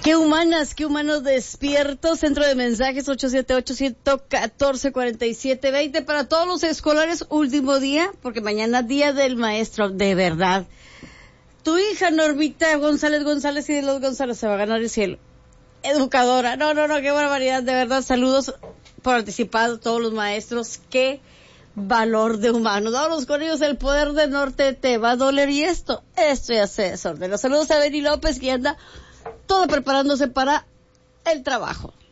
qué humanos despiertos. Centro de mensajes 878-114-4720 para todos los escolares, último día, porque mañana día del maestro, de verdad. Tu hija Normita González y de los González se va a ganar el cielo. Educadora, no, qué barbaridad, de verdad, saludos por anticipado a todos los maestros, qué valor de humano. Vámonos con ellos, el poder del norte te va a doler y esto ya se desordena. Saludos a Beni López que anda todo preparándose para el trabajo.